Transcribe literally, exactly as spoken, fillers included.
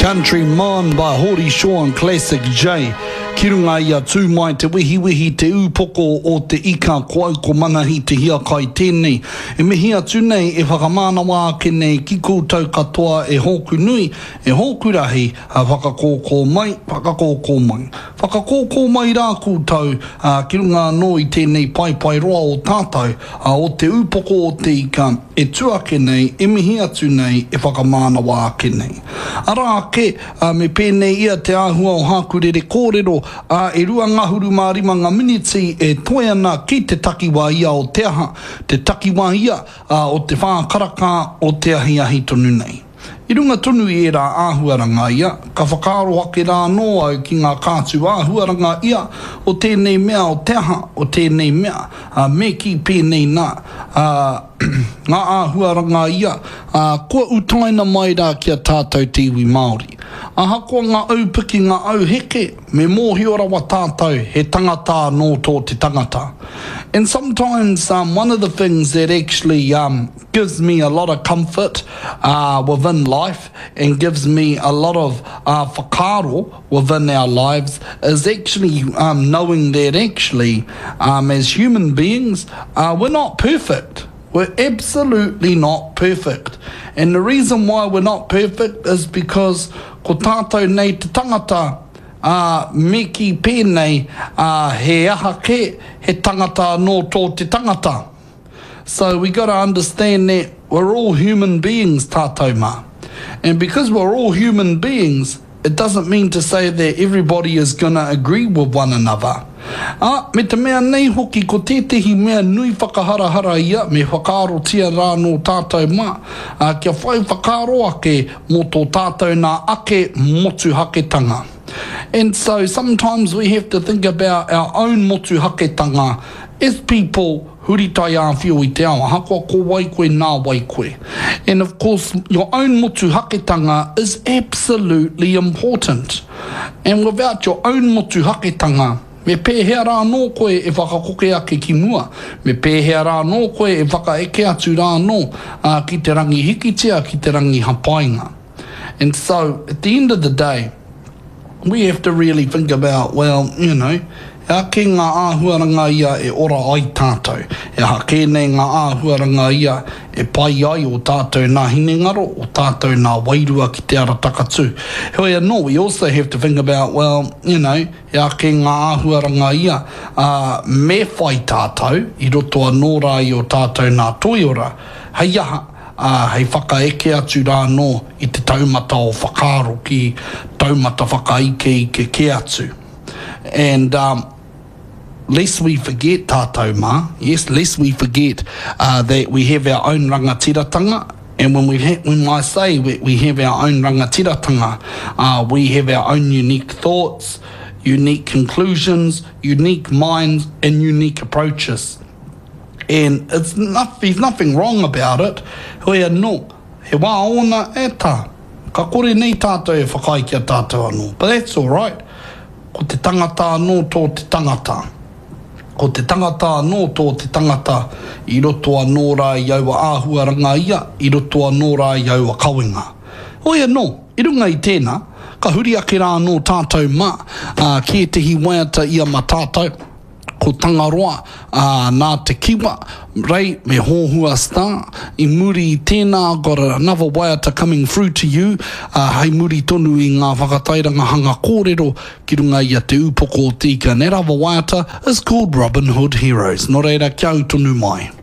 Country Man by Hori Shaw and Classic J. Ki runga ia tū mai te wihi wihi te upoko o te ika ko au ko manahi te hia kai tēnei. E mihi atu nei e whakamana wā ke nei ki koutou katoa e hoku nui, e hoku rahi a whakakōkō mai, whakakōkō mai. Whakakōkō mai rā koutou uh, ki runga no i tēnei pai pai roa o tātou uh, o te upoko o te ika e tuake nei, e mihi atu nei e whakamana wā ke nei. Ara ke uh, me pēnei ia te āhua o hākurere kōrero a e rua ngahuru mārima ngā miniti e toi ana ki te takiwā ia o te aha, te takiwā ia a, o te whākaraka o te ahi ahi tonu nei. I runga tonu i e rā āhuaranga ia, ka whakaaro ake rā no au ki ngā kātu āhuaranga ia o tēnei mea o te aha, o tēnei mea, a, me ki pēnei nā, a, ngā āhuaranga ia, a, kua utaina mai rā kia tātou te iwi Māori. Aha ko ngā aupiki ngā au heke, me mōhi ora wa tātou he tangata no tō te tangata. And sometimes um, one of the things that actually um, gives me a lot of comfort uh, within life and gives me a lot of uh, whakaro within our lives is actually um, knowing that actually um, as human beings uh, we're not perfect. We're absolutely not perfect. And the reason why we're not perfect is because ko tātou nei te tangata uh, me ki pēnei uh, he aha ke he tangata no tō te tangata. So we got to understand that we're all human beings tātou mā. And because we're all human beings, it doesn't mean to say that everybody is going to agree with one another. Ah, me te mea nei hoki ko tētehi mea nui whakaharahara ia me whakaaro tia rā no tātou mā. Ah, kia whai whakaaro ake mō tō tātou nā ake motu haketanga. And so sometimes we have to think about our own motu haketanga as people huri tai āwhio i te awa, hakoa ko waikoe nā waikoe. And of course, your own motu haketanga is absolutely important. And without your own motu haketanga, me pēhea rā nō koe e whakakoke ake ki mua. Me pēhea rā nō koe e whakaeke atu rā nō uh, ki te rangi hikitea, ki te rangi hapainga. And so, at the end of the day, we have to really think about, well, you know, ea ke ngā āhuaranga ia e ora ai tātou. Ea kēnei ngā āhuaranga ia e pai ai o tātou nā hinengaro, o tātou nā wairua ki te ara takatū. Hoi no, we also have to think about, well, you know, ea ke ngā āhuaranga ia uh, me whai tātou, i roto anō rā i o tātou nā toiora, hei aha, Uh, hei whakaeke atu rā no i te taumata o whakaaro ki taumata whakaike i ke ke atu. And um, lest we forget tātou mā, yes, lest we forget uh, that we have our own rangatiratanga. And when we ha- when I say we, we have our own rangatiratanga, uh, we have our own unique thoughts, unique conclusions, unique minds, and unique approaches. And it's not, there's nothing wrong about it. Hoi no, he wā ona e tā. Ka kore nei tātou e whakai kia tātou anō. But that's all right. Ko te tangata anō tō te tangata. Ko te tangata anō tō te tangata i roto anō rā i aua āhuaranga ia, i roto anō rā i aua kawenga. Hoi no, i runga i tēnā, ka huri ake rā anō tātou mā, uh, ki te hi waiata ia ma tātou. Ko tangaroa uh, nā te kiwa, rei me hōhua star, i muri i tēnā, got another waiata coming through to you, uh, hei muri tonu i ngā whakatairanga hanga kōrero, ki runga ia te upoko o tika, and that other waiata is called Robin Hood Heroes. Nō reira, kia au tonu mai.